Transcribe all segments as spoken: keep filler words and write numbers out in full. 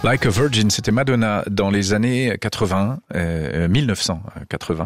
Like a Virgin, c'était Madonna dans les années quatre-vingts, euh, mille neuf cent quatre-vingts.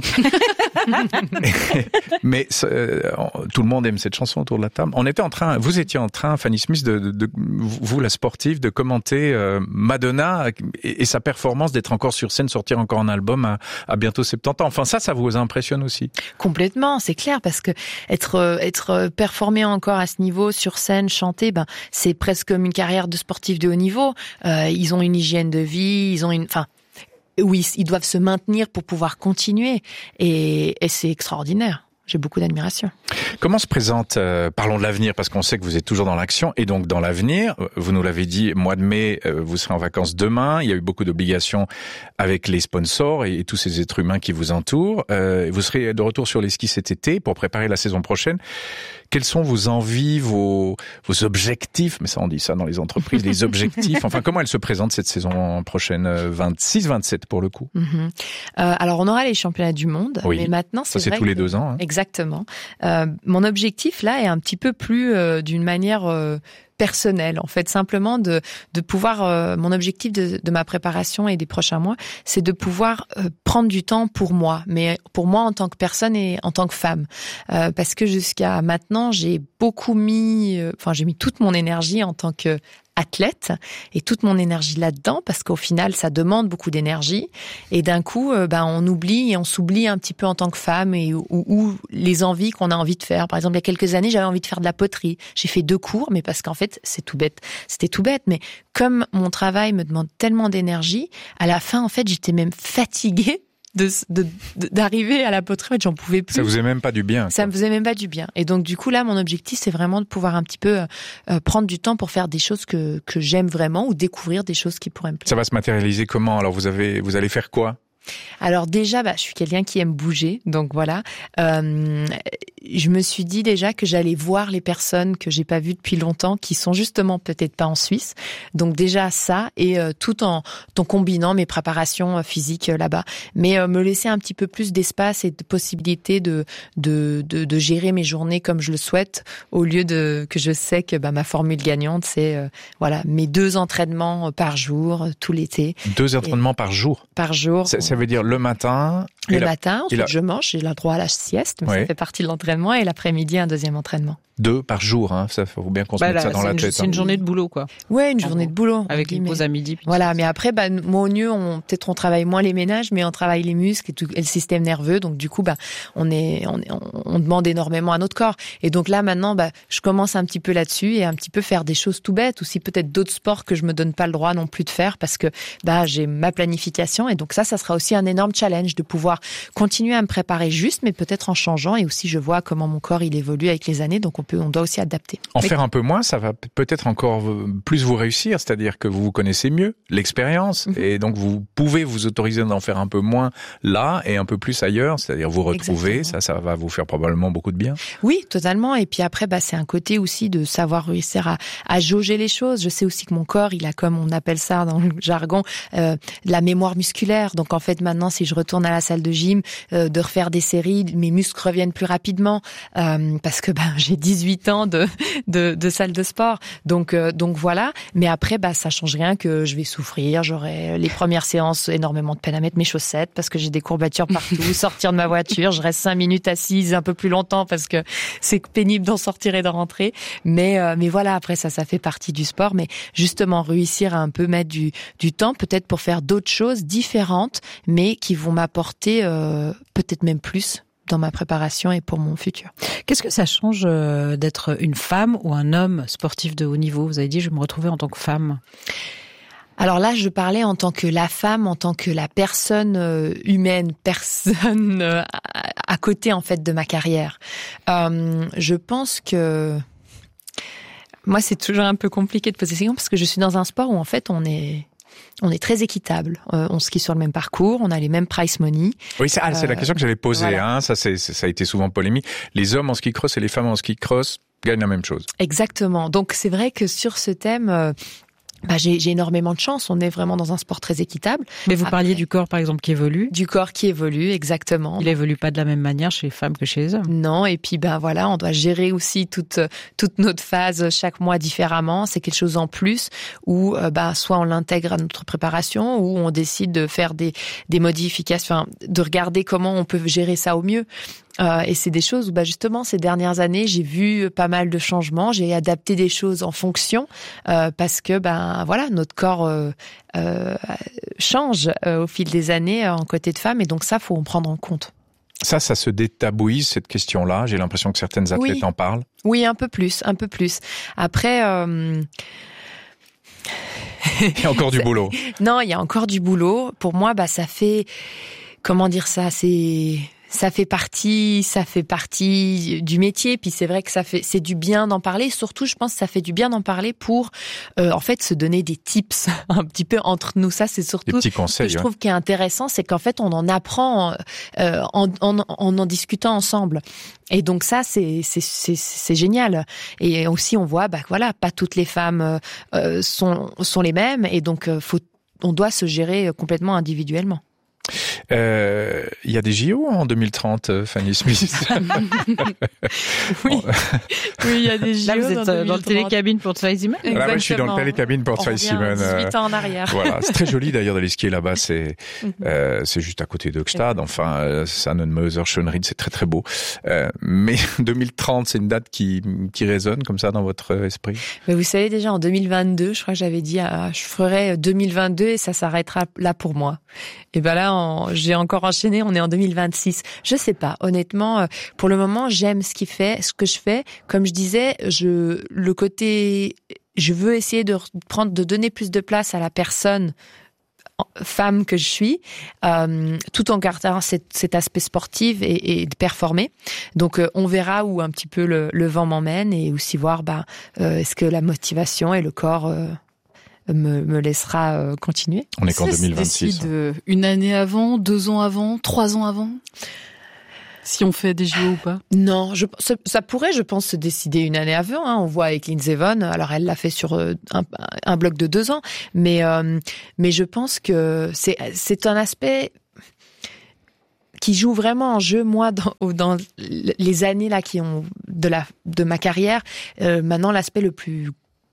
Mais euh, tout le monde aime cette chanson autour de la table. On était en train, vous étiez en train, Fanny Smith, de, de, de vous la sportive, de commenter euh, Madonna et, et sa performance d'être encore sur scène, sortir encore un album à, à bientôt soixante-dix ans. Enfin, ça, ça vous impressionne aussi? Complètement, c'est clair, parce que être être performé encore à ce niveau sur scène, chanter, ben c'est presque comme une carrière de sportif de haut niveau. Euh, ils ont une hygiène de vie, ils ont une, enfin. Oui, ils doivent se maintenir pour pouvoir continuer. Et, et c'est extraordinaire. J'ai beaucoup d'admiration. Comment se présente, euh, parlons de l'avenir, parce qu'on sait que vous êtes toujours dans l'action, et donc dans l'avenir, vous nous l'avez dit, mois de mai, euh, vous serez en vacances demain, il y a eu beaucoup d'obligations avec les sponsors et, et tous ces êtres humains qui vous entourent. Euh, vous serez de retour sur les skis cet été pour préparer la saison prochaine. Quelles sont vos envies, vos, vos objectifs? Mais ça, on dit ça dans les entreprises, les objectifs. Enfin, comment elle se présente cette saison prochaine, vingt-six vingt-sept pour le coup? Mm-hmm. euh, Alors, on aura les championnats du monde, oui. mais maintenant, c'est ça, c'est vrai tous les que... deux ans. Hein. Exactement. Euh, mon objectif, là, est un petit peu plus euh, d'une manière... Euh, personnel, en fait, simplement de de pouvoir euh, mon objectif de, de ma préparation et des prochains mois, c'est de pouvoir euh, prendre du temps pour moi, mais pour moi en tant que personne et en tant que femme, euh, parce que jusqu'à maintenant j'ai beaucoup mis, euh, enfin j'ai mis toute mon énergie en tant que athlète et toute mon énergie là-dedans parce qu'au final ça demande beaucoup d'énergie et d'un coup euh, ben on oublie et on s'oublie un petit peu en tant que femme et ou, ou les envies qu'on a envie de faire. Par exemple, il y a quelques années, j'avais envie de faire de la poterie. J'ai fait deux cours, mais parce qu'en fait, c'est tout bête. C'était tout bête, mais comme mon travail me demande tellement d'énergie, à la fin en fait, j'étais même fatiguée De, de, d'arriver à la poterie, en fait, j'en pouvais plus. Ça vous faisait même pas du bien. Ça quoi. me faisait même pas du bien. Et donc, du coup, là, mon objectif, c'est vraiment de pouvoir un petit peu euh, prendre du temps pour faire des choses que, que j'aime vraiment ou découvrir des choses qui pourraient me plaire. Ça va se matérialiser comment? Alors, vous avez, vous allez faire quoi? Alors déjà, bah, je suis quelqu'un qui aime bouger, donc voilà. Euh, je me suis dit déjà que j'allais voir les personnes que j'ai pas vues depuis longtemps, qui sont justement peut-être pas en Suisse. Donc déjà ça, et euh, tout en, en combinant mes préparations euh, physiques euh, là-bas. Mais euh, me laisser un petit peu plus d'espace et de possibilité de, de de de gérer mes journées comme je le souhaite, au lieu de que je sais que bah, ma formule gagnante, c'est euh, voilà mes deux entraînements par jour, euh, tout l'été. Deux entraînements et par jour. Par jour. Ça, ça veut dire le matin. Le la... matin, ensuite la... je mange, j'ai le droit à la sieste, mais ouais. Ça fait partie de l'entraînement, et l'après-midi, un deuxième entraînement. Deux par jour, hein. Ça faut bien qu'on se bah, mette là, ça dans la une, tête. C'est hein. une journée de boulot, quoi. Ouais, une en journée gros. de boulot. Avec une pause à midi. Voilà, mais après, bah, moi, au mieux, on, peut-être on travaille moins les ménages, mais on travaille les muscles et, tout, et le système nerveux. Donc, du coup, bah, on est, on, est, on demande énormément à notre corps. Et donc là, maintenant, bah, je commence un petit peu là-dessus et un petit peu faire des choses tout bêtes, aussi peut-être d'autres sports que je me donne pas le droit non plus de faire parce que, bah, j'ai ma planification. Et donc ça, ça sera aussi un énorme challenge de pouvoir continuer à me préparer juste, mais peut-être en changeant. Et aussi, je vois comment mon corps, il évolue avec les années. Donc, on peut, on doit aussi adapter. En mais... faire un peu moins, ça va peut-être encore plus vous réussir, c'est-à-dire que vous vous connaissez mieux, l'expérience, mmh. et donc vous pouvez vous autoriser d'en faire un peu moins là et un peu plus ailleurs, c'est-à-dire vous retrouver, Exactement. ça, ça va vous faire probablement beaucoup de bien. Oui, totalement, et puis après, bah, c'est un côté aussi de savoir réussir à, à jauger les choses. Je sais aussi que mon corps, il a, comme on appelle ça dans le jargon, euh, la mémoire musculaire, donc en fait maintenant, si je retourne à la salle de gym, euh, de refaire des séries, mes muscles reviennent plus rapidement, euh, parce que bah, j'ai dix-huit ans de De, de salle de sport, donc euh, donc voilà. Mais après, bah ça change rien que je vais souffrir. J'aurai les premières séances énormément de peine à mettre mes chaussettes parce que j'ai des courbatures partout. Sortir de ma voiture, je reste cinq minutes assise un peu plus longtemps parce que c'est pénible d'en sortir et de rentrer. Mais euh, mais voilà, après ça, ça fait partie du sport. Mais justement, réussir à un peu mettre du du temps, peut-être pour faire d'autres choses différentes, mais qui vont m'apporter euh, peut-être même plus dans ma préparation et pour mon futur. Qu'est-ce que ça change euh, d'être une femme ou un homme sportif de haut niveau? Vous avez dit, je vais me retrouver en tant que femme. Alors là, je parlais en tant que la femme, en tant que la personne euh, humaine, personne euh, à, à côté en fait de ma carrière. Euh, je pense que moi, c'est toujours un peu compliqué de poser ces questions parce que je suis dans un sport où en fait on est On est très équitable. Euh, on skie sur le même parcours, on a les mêmes prize money. Oui, c'est, ah, c'est euh, la question que j'avais posée. Voilà. Hein, ça, c'est, ça a été souvent polémique. Les hommes en ski cross et les femmes en ski cross gagnent la même chose. Exactement. Donc c'est vrai que sur ce thème, euh, Bah, j'ai, j'ai énormément de chance. On est vraiment dans un sport très équitable. Mais vous Après, parliez du corps, par exemple, qui évolue. Du corps qui évolue, exactement. Il évolue pas de la même manière chez les femmes que chez les hommes. Non, et puis ben voilà, on doit gérer aussi toute toute notre phase chaque mois différemment. C'est quelque chose en plus où euh, ben soit on l'intègre à notre préparation, ou on décide de faire des des modifications, enfin, de regarder comment on peut gérer ça au mieux. Euh, et c'est des choses où, bah, justement, ces dernières années, j'ai vu pas mal de changements. J'ai adapté des choses en fonction euh, parce que, ben, voilà, notre corps euh, euh, change euh, au fil des années euh, en côté de femme, et donc ça, faut en prendre en compte. Ça, ça se détabouise, cette question-là. J'ai l'impression que certaines athlètes Oui. en parlent. Oui, un peu plus, un peu plus. Après. Euh... Il y a encore du boulot. Non, il y a encore du boulot. Pour moi, bah, ça fait, comment dire ça, c'est, ça fait partie, ça fait partie du métier. Puis c'est vrai que ça fait, c'est du bien d'en parler. Surtout, je pense que ça fait du bien d'en parler pour, euh, en fait, se donner des tips un petit peu entre nous. Ça, c'est surtout des petits conseils, ce que je ouais. trouve qui est intéressant, c'est qu'en fait, on en apprend euh, en, en, en en discutant ensemble. Et donc ça, c'est c'est c'est c'est génial. Et aussi, on voit, bah voilà, pas toutes les femmes euh, sont sont les mêmes, et donc euh, faut, on doit se gérer complètement individuellement. Euh, il y a des J O en deux mille trente, Fanny Smith. Oui, oui, il y a des J O. Là, vous êtes dans, dans le télécabine pour Tsai-Simon. Là, moi, je suis dans le télécabine pour Tsai-Simon. dix-huit ans en arrière. Voilà, c'est très joli d'ailleurs d'aller skier là-bas. C'est euh, c'est juste à côté de Gstad. Enfin, euh, Sannenmöser, Schönried, c'est très très beau. Euh, mais deux mille trente, c'est une date qui qui résonne comme ça dans votre esprit. Mais vous savez déjà en deux mille vingt-deux, je crois que j'avais dit, ah, je ferai deux mille vingt-deux et ça s'arrêtera là pour moi. Et ben là, en, j'ai encore enchaîné. On est en deux mille vingt-six. Je sais pas. Honnêtement, pour le moment, j'aime ce qu'il fait, ce que je fais. Comme je disais, je le côté, je veux essayer de prendre, de donner plus de place à la personne femme que je suis, euh, tout en gardant cet, cet aspect sportif et, et de performer. Donc, euh, on verra où un petit peu le, le vent m'emmène, et aussi voir, bah, euh, est-ce que la motivation et le corps euh, me, me laissera euh, continuer. On est qu'en ça deux mille vingt-six. Ça se décide une année avant, deux ans avant, trois ans avant, si on fait des J O ou pas? Non, je, ça, ça pourrait, je pense, se décider une année avant. Hein. On voit avec Lindsey Vonn, alors elle l'a fait sur un, un bloc de deux ans, mais euh, mais je pense que c'est c'est un aspect qui joue vraiment en jeu. Moi, dans, dans les années là qui ont de la de ma carrière, euh, maintenant l'aspect le plus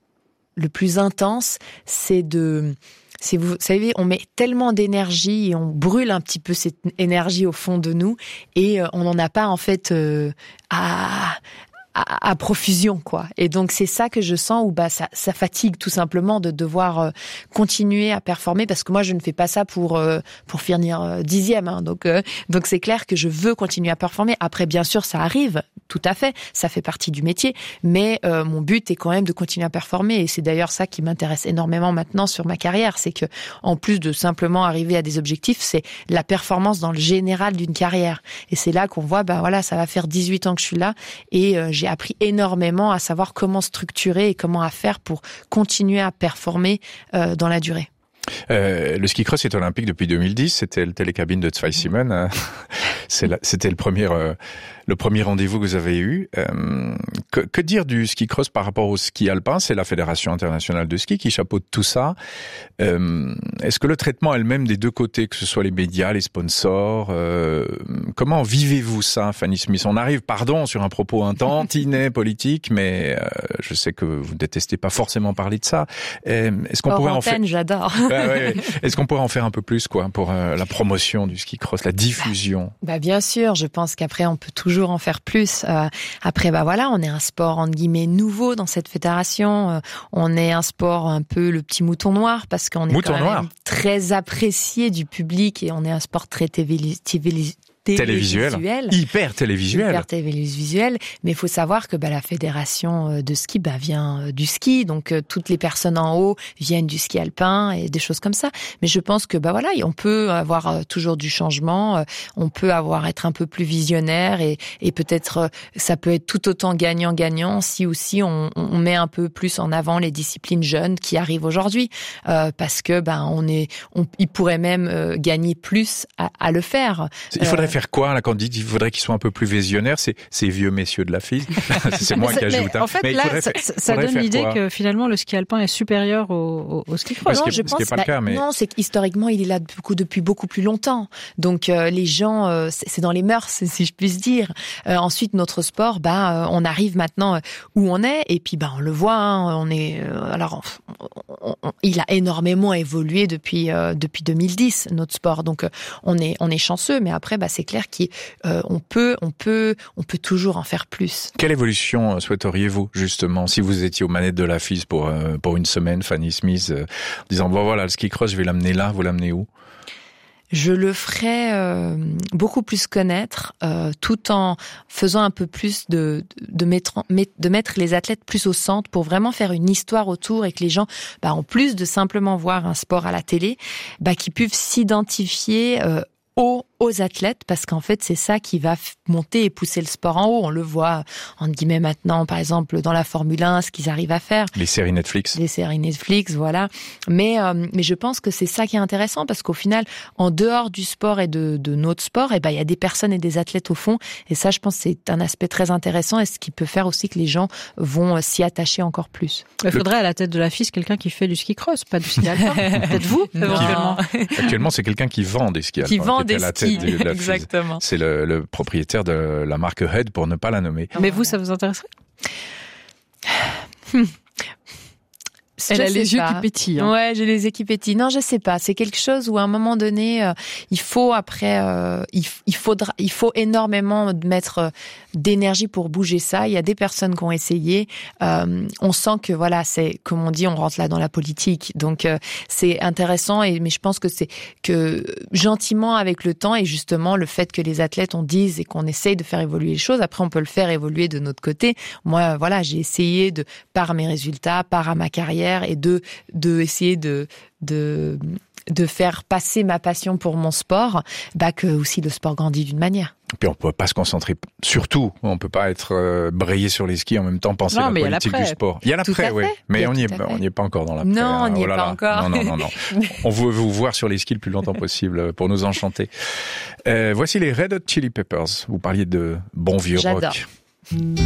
le plus intense, c'est de Si vous savez, on met tellement d'énergie et on brûle un petit peu cette énergie au fond de nous, et on n'en a pas en fait euh, à, à à profusion, quoi. Et donc c'est ça que je sens, où bah ça ça fatigue tout simplement de devoir euh, continuer à performer, parce que moi je ne fais pas ça pour euh, pour finir euh, dixième, hein. Donc euh, donc c'est clair que je veux continuer à performer. Après, bien sûr, ça arrive, tout à fait, ça fait partie du métier, mais euh, mon but est quand même de continuer à performer, et c'est d'ailleurs ça qui m'intéresse énormément maintenant sur ma carrière, c'est que en plus de simplement arriver à des objectifs, c'est la performance dans le général d'une carrière. Et c'est là qu'on voit, bah voilà, ça va faire dix-huit ans que je suis là, et euh, j'ai appris énormément à savoir comment structurer et comment à faire pour continuer à performer euh, dans la durée. Euh, le ski cross est olympique depuis deux mille dix. C'était le télécabine de Tsai-Simon. Euh, c'est la, c'était le premier, euh, le premier rendez-vous que vous avez eu. Euh, que, que dire du ski cross par rapport au ski alpin? C'est la Fédération internationale de ski qui chapeaute tout ça. Euh, est-ce que le traitement est le même des deux côtés, que ce soit les médias, les sponsors? euh, Comment vivez-vous ça, Fanny Smith? On arrive, pardon, sur un propos un tantinet politique, mais euh, je sais que vous ne détestez pas forcément parler de ça. Euh, est-ce qu'on Hors pourrait antenne, en faire... j'adore. Ah, ouais, ouais. Est-ce qu'on pourrait en faire un peu plus, quoi, pour euh, la promotion du ski cross, la diffusion? Bah bien sûr, je pense qu'après on peut toujours en faire plus. Euh, après bah voilà, on est un sport entre guillemets nouveau dans cette fédération. Euh, on est un sport un peu le petit mouton noir, parce qu'on est Mouton quand noir. même très apprécié du public, et on est un sport très télévisuel. Télévisuel, hyper télévisuel. Hyper télévisuel, mais il faut savoir que bah, la fédération de ski bah, vient du ski, donc euh, toutes les personnes en haut viennent du ski alpin et des choses comme ça. Mais je pense que bah voilà, on peut avoir euh, toujours du changement, euh, on peut avoir être un peu plus visionnaire, et, et peut-être euh, ça peut être tout autant gagnant-gagnant si aussi on, on met un peu plus en avant les disciplines jeunes qui arrivent aujourd'hui, euh, parce que bah on est, on, ils pourraient même euh, gagner plus à, à le faire. Il faudrait euh, faire faire quoi là quand on dit qu'il faudrait qu'ils soient un peu plus visionnaires, c'est ces vieux messieurs de la F I S. C'est moi qui ajoute. En fait, mais là, faudrait, ça, ça donne l'idée que finalement le ski alpin est supérieur au, au, au ski cross. Non, ce je qui pense. n'est pas Bah, le cas, mais non, c'est qu'historiquement, il est là beaucoup, depuis beaucoup plus longtemps. Donc euh, les gens, euh, c'est, c'est dans les mœurs, si je puis dire. Euh, ensuite, notre sport, bah, euh, on arrive maintenant où on est, et puis bah, on le voit. Hein, on est, euh, alors, on, on, il a énormément évolué depuis euh, depuis deux mille dix, notre sport. Donc euh, on est on est chanceux, mais après, bah, c'est clair qu'on euh, peut on peut on peut toujours en faire plus. Quelle évolution souhaiteriez-vous justement si vous étiez aux manettes de la F I S pour euh, pour une semaine, Fanny Smith, euh, en disant bon voilà le ski cross, je vais l'amener là, vous l'amenez où? Je le ferais euh, beaucoup plus connaître, euh, tout en faisant un peu plus de de mettre de mettre les athlètes plus au centre pour vraiment faire une histoire autour et que les gens, bah, en plus de simplement voir un sport à la télé, bah, qu'ils puissent s'identifier euh, aux aux athlètes, parce qu'en fait c'est ça qui va monter et pousser le sport en haut. On le voit entre guillemets maintenant, par exemple dans la Formule un, ce qu'ils arrivent à faire. Les séries Netflix. Les séries Netflix, voilà. Mais euh, mais je pense que c'est ça qui est intéressant, parce qu'au final, en dehors du sport et de de notre sport, et ben il y a des personnes et des athlètes au fond. Et ça, je pense, c'est un aspect très intéressant et ce qui peut faire aussi que les gens vont s'y attacher encore plus. Il faudrait à la tête de la F I S quelqu'un qui fait du ski cross, pas du ski alpin. Peut-être vous, éventuellement. Actuellement, c'est quelqu'un qui vend des skis alpins. Qui vend qui des skis. De la Exactement. C'est le, le propriétaire de la marque Head, pour ne pas la nommer. Mais vous, ça vous intéresserait? Elle je a les yeux pas. qui pétillent. Hein. Ouais, j'ai les yeux qui pétillent. Non, je sais pas. C'est quelque chose où à un moment donné, euh, il faut après, euh, il, il faudra, il faut énormément mettre euh, d'énergie pour bouger ça. Il y a des personnes qui ont essayé. Euh, on sent que voilà, c'est comme on dit, on rentre là dans la politique. Donc euh, c'est intéressant. Et mais je pense que c'est que gentiment avec le temps et justement le fait que les athlètes on dise et qu'on essaye de faire évoluer les choses. Après, on peut le faire évoluer de notre côté. Moi, voilà, j'ai essayé de par mes résultats, par à ma carrière. Et de de essayer de de de faire passer ma passion pour mon sport, bah que aussi le sport grandit d'une manière. Et puis on peut pas se concentrer sur tout. On peut pas être euh, brayé sur les skis en même temps penser non, à la politique du sport. Il y a l'après, oui. Mais on n'y est, on n'y est pas encore dans l'après. Non, on n'y oh est là pas là. encore. Non, non, non, non. On veut vous voir sur les skis le plus longtemps possible pour nous enchanter. Euh, voici les Red Hot Chili Peppers. Vous parliez de bon vieux J'adore. rock.